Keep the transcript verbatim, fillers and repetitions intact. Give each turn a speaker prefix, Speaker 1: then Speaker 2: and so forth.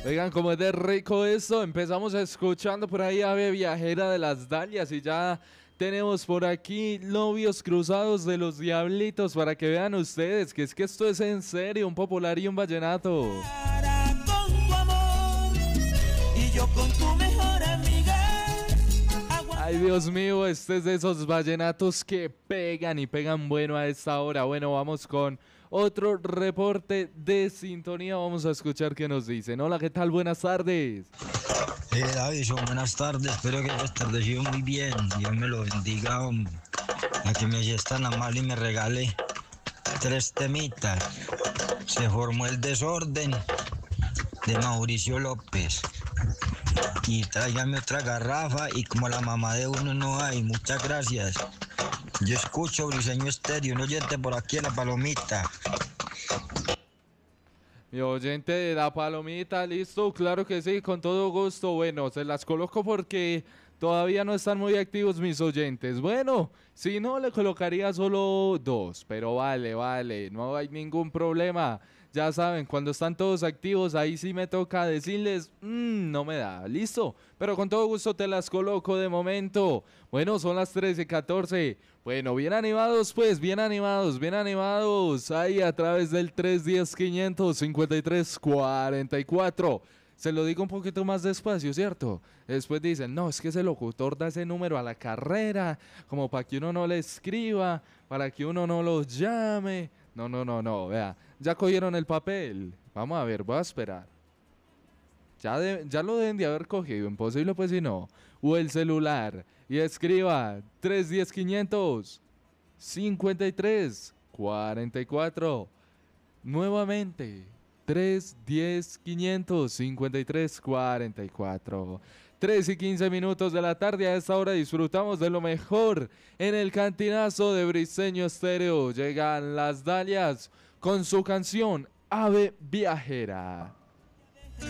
Speaker 1: Oigan, como es de rico esto, empezamos escuchando por ahí Ave Viajera de las Dalias y ya tenemos por aquí Novios Cruzados de los Diablitos para que vean ustedes que es que esto es en serio, un popular y un vallenato.
Speaker 2: Con tu amor y yo con tu mejor amiga.
Speaker 1: Ay, Dios mío, este es de esos vallenatos que pegan y pegan bueno a esta hora. Bueno, vamos con otro reporte de sintonía. Vamos a escuchar qué nos dicen. Hola, ¿qué tal? Buenas tardes.
Speaker 3: Eh, Davison, buenas tardes. Espero que hayas tardecido muy bien. Dios me lo bendiga, hombre. A que me hayas tan amable y me regale tres temitas. Se formó el desorden de Mauricio López. Y tráigame otra garrafa y como la mamá de uno no hay. Muchas gracias. Yo escucho Briseño Estéreo, un oyente por aquí en La Palomita.
Speaker 1: Mi oyente de La Palomita, listo, claro que sí, con todo gusto. Bueno, se las coloco porque todavía no están muy activos mis oyentes. Bueno, si no, le colocaría solo dos, pero vale, vale, no hay ningún problema. Ya saben, cuando están todos activos, ahí sí me toca decirles, mmm, no me da, listo. Pero con todo gusto te las coloco de momento. Bueno, son las trece y catorce. Bueno, bien animados pues, bien animados, bien animados. Ahí a través del tres uno cero, quinientos cincuenta y tres, cuarenta y cuatro. Se lo digo un poquito más despacio, ¿cierto? Después dicen, no, es que ese locutor da ese número a la carrera, como para que uno no le escriba, para que uno no lo llame. No, no, no, no, vea, ya cogieron el papel. Vamos a ver, voy a esperar. Ya, de, ya lo deben de haber cogido, imposible pues si no. O el celular. Y escriba tres uno cero, quinientos cincuenta y tres, cuarenta y cuatro. Nuevamente. tres uno cero, quinientos cincuenta y tres, cuarenta y cuatro. tres y quince minutos de la tarde. A esta hora disfrutamos de lo mejor en el cantinazo de Briseño Estéreo. Llegan las Dalias con su canción Ave Viajera.